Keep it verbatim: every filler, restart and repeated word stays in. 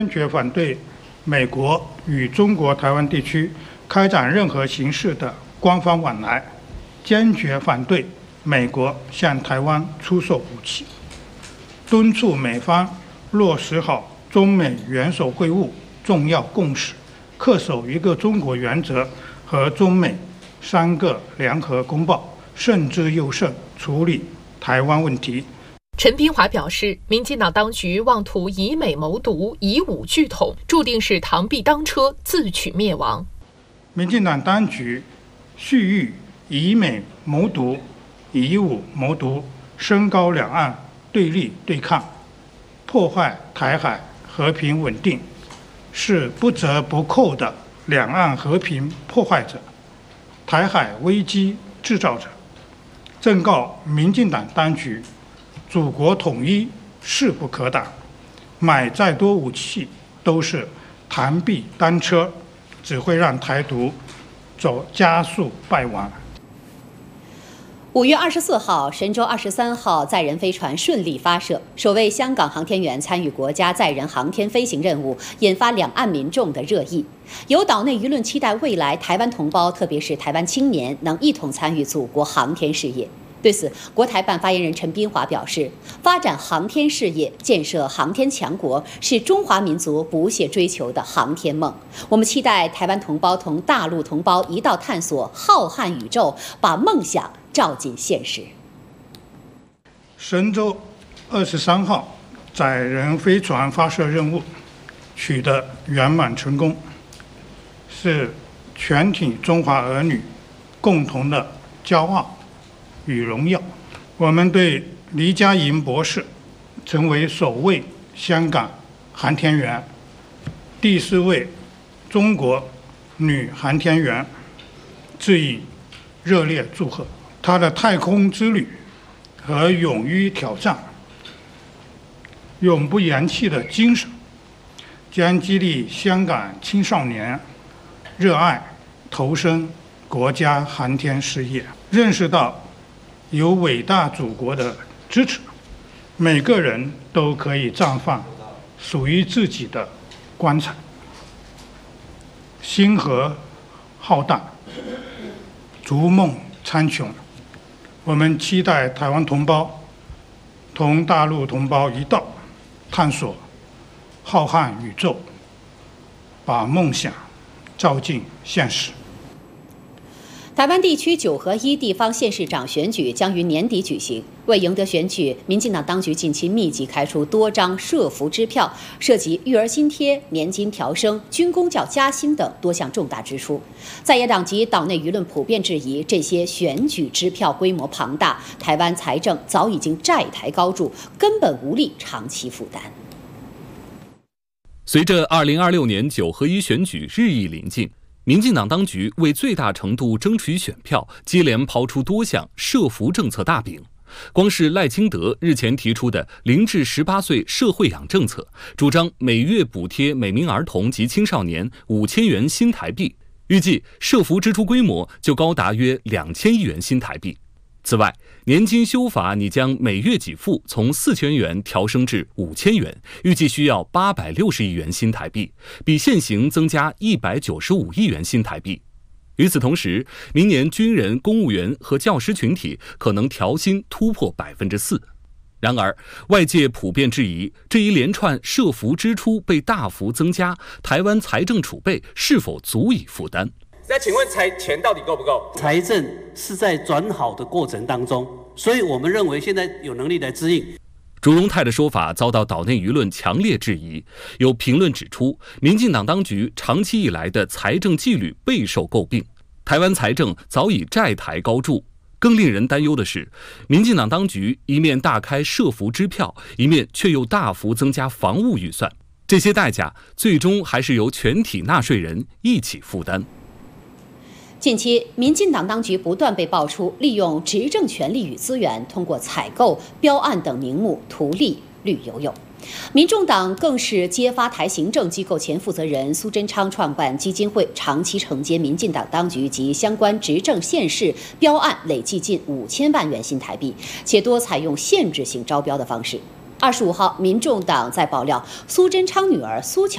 坚决反对美国与中国台湾地区开展任何形式的官方往来，坚决反对美国向台湾出售武器，敦促美方落实好中美元首会晤重要共识，恪守一个中国原则和中美三个联合公报，慎之又慎处理台湾问题。 陈斌华表示，民进党当局妄图以美谋独，以武拒统，注定是螳臂当车，自取灭亡。 民进党当局蓄意以美谋独，以武谋独，升高两岸对立对抗，破坏台海和平稳定，是不折不扣的两岸和平破坏者、台海危机制造者。正告民进党当局，祖国统一势不可挡，买再多武器都是螳臂当车，只会让台独走加速败亡。 五月二十四号，神舟二十三号载人飞船顺利发射，首位香港航天员参与国家载人航天飞行任务，引发两岸民众的热议。有岛内舆论期待未来台湾同胞，特别是台湾青年，能一同参与祖国航天事业。对此，国台办发言人陈斌华表示，发展航天事业、建设航天强国是中华民族不懈追求的航天梦。我们期待台湾同胞同大陆同胞一道探索浩瀚宇宙，把梦想照进现实。 神舟二十三号载人飞船发射任务取得圆满成功，是全体中华儿女共同的骄傲与荣耀。我们对黎佳莹博士成为首位香港航天员、第四位中国女航天员致以热烈祝贺。她的太空之旅和勇于挑战、永不言弃的精神，将激励香港青少年热爱投身国家航天事业，认识到有伟大祖国的支持，每个人都可以绽放属于自己的光彩。星河浩大，逐梦苍穹。我们期待台湾同胞同大陆同胞一道探索浩瀚宇宙，把梦想照进现实。 台湾地区九合一地方县市长选举将于年底举行。为赢得选举，民进党当局近期密集开出多张社福支票，涉及育儿津贴、年金调升、军公教加薪等多项重大支出。在野党及岛内舆论普遍质疑，这些选举支票规模庞大，台湾财政早已经债台高筑，根本无力长期负担。 随着二零二六年九合一选举日益临近，民进党当局为最大程度争取选票，接连抛出多项社福政策大饼。光是赖清德日前提出的零至十八岁社会养政策，主张每月补贴每名儿童及青少年五千元新台币，预计社福支出规模就高达约两千亿元新台币。此外，年金修法拟将每月给付从四千元调升至五千元，预计需要八百六十亿元新台币，比现行增加一百九十五亿元新台币。与此同时，明年军人、公务员和教师群体可能调薪突破百分之四。然而，外界普遍质疑这一连串社福支出被大幅增加，台湾财政储备是否足以负担？ 那请问财钱到底够不够？ 财政是在转好的过程当中，所以我们认为现在有能力来支应。 朱荣泰的说法遭到岛内舆论强烈质疑，有评论指出，民进党当局长期以来的财政纪律备受诟病，台湾财政早已债台高筑。更令人担忧的是，民进党当局一面大开社福支票，一面却又大幅增加防务预算，这些代价最终还是由全体纳税人一起负担。 近期，民进党当局不断被爆出利用执政权力与资源，通过采购、标案等名目图利绿油油。民众党更是揭发台行政机构前负责人苏贞昌创办基金会长期承接民进党当局及相关执政县市标案，累计近五千万元新台币，且多采用限制性招标的方式。二十五号，民众党在爆料苏贞昌女儿苏巧